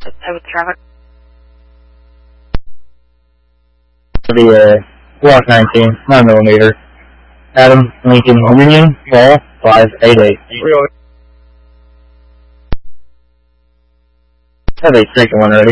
with traffic. The Block 19, 9mm. Adam Lincoln Union, Ball 588. Have a second one ready.